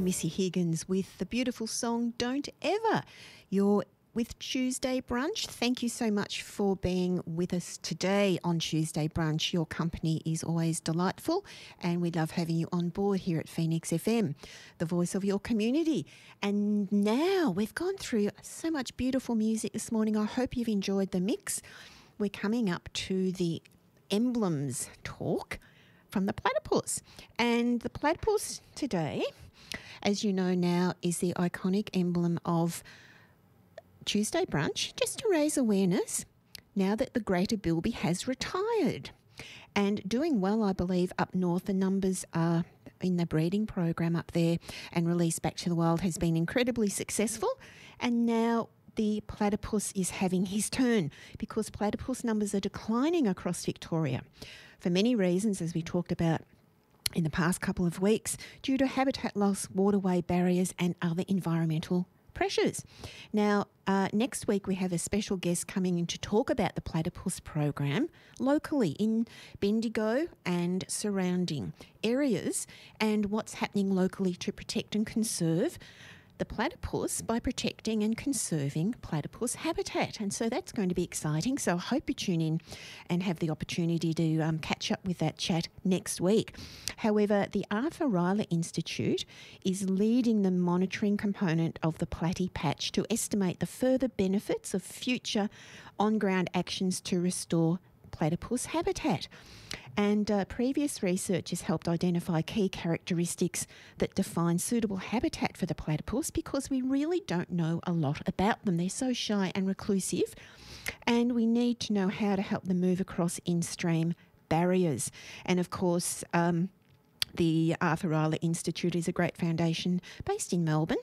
Missy Higgins with the beautiful song Don't Ever. You're with Tuesday Brunch. Thank you so much for being with us today on Tuesday Brunch. Your company is always delightful and we love having you on board here at Phoenix FM, the voice of your community. And now we've gone through so much beautiful music this morning. I hope you've enjoyed the mix. We're coming up to the emblems talk from the platypus. And the platypus today, as you know now, is the iconic emblem of Tuesday Brunch, just to raise awareness now that the greater bilby has retired. And doing well, I believe, up north. The numbers are in the breeding program up there, and release back to the wild has been incredibly successful. And now the platypus is having his turn because platypus numbers are declining across Victoria for many reasons, as we talked about in the past couple of weeks, due to habitat loss, waterway barriers and other environmental pressures. Now, next week we have a special guest coming in to talk about the platypus program locally in Bendigo and surrounding areas and what's happening locally to protect and conserve the platypus by protecting and conserving platypus habitat. And so that's going to be exciting. So I hope you tune in and have the opportunity to catch up with that chat next week. However, the Arthur Rylah Institute is leading the monitoring component of the Platy Patch to estimate the further benefits of future on-ground actions to restore platypus habitat. And previous research has helped identify key characteristics that define suitable habitat for the platypus because we really don't know a lot about them. They're so shy and reclusive, and we need to know how to help them move across in-stream barriers. And of course, the Arthur Rylah Institute is a great foundation based in Melbourne,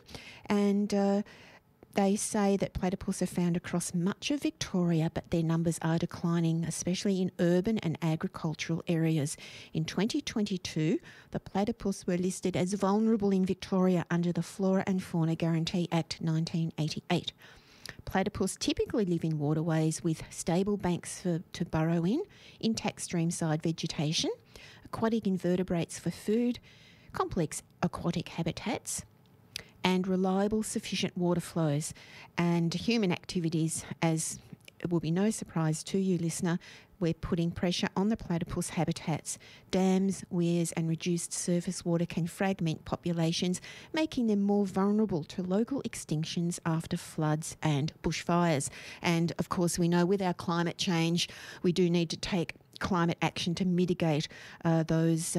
and they say that platypus are found across much of Victoria, but their numbers are declining, especially in urban and agricultural areas. In 2022, the platypus were listed as vulnerable in Victoria under the Flora and Fauna Guarantee Act 1988. Platypus typically live in waterways with stable banks to burrow in, intact streamside vegetation, aquatic invertebrates for food, complex aquatic habitats, and reliable, sufficient water flows. And human activities, as it will be no surprise to you, listener, we're putting pressure on the platypus habitats. Dams, weirs and reduced surface water can fragment populations, making them more vulnerable to local extinctions after floods and bushfires. And of course, we know with our climate change, we do need to take climate action to mitigate those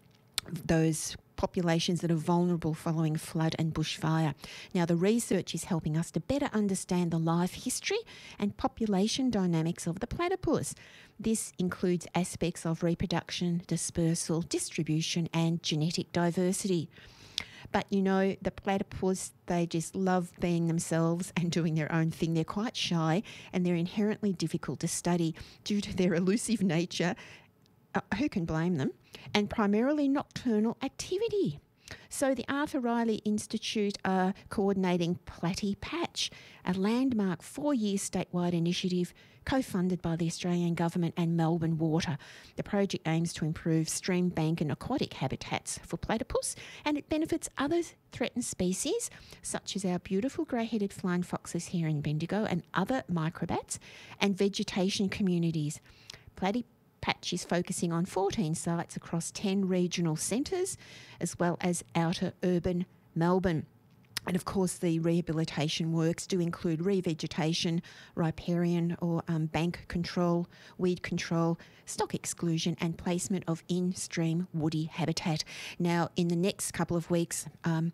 populations that are vulnerable following flood and bushfire. Now, the research is helping us to better understand the life history and population dynamics of the platypus. This includes aspects of reproduction, dispersal, distribution, and genetic diversity. But you know, the platypus, they just love being themselves and doing their own thing. They're quite shy and they're inherently difficult to study due to their elusive nature. Who can blame them? And primarily nocturnal activity. So the Arthur Rylah Institute are coordinating Platy Patch, a landmark 4-year statewide initiative co-funded by the Australian Government and Melbourne Water. The project aims to improve stream bank and aquatic habitats for platypus, and it benefits other threatened species such as our beautiful grey-headed flying foxes here in Bendigo and other microbats and vegetation communities. Platy Patch is focusing on 14 sites across 10 regional centres as well as outer urban Melbourne. And of course, the rehabilitation works do include revegetation, riparian or bank control, weed control, stock exclusion and placement of in-stream woody habitat. Now, in the next couple of weeks,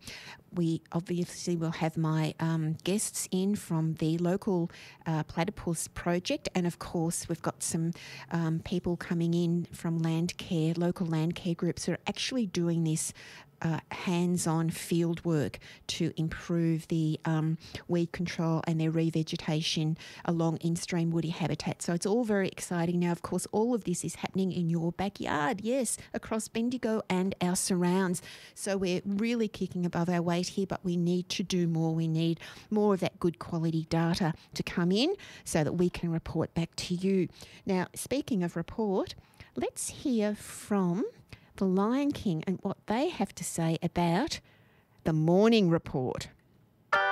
we obviously will have my guests in from the local platypus project, and of course we've got some people coming in from land care, local land care groups who are actually doing this hands-on field work to improve the weed control and their revegetation along in-stream woody habitat. So it's all very exciting. Now, of course, all of this is happening in your backyard, yes, across Bendigo and our surrounds. So we're really kicking above our weight here, but we need to do more. We need more of that good quality data to come in so that we can report back to you. Now, speaking of report, let's hear from the Lion King and what they have to say about the morning report.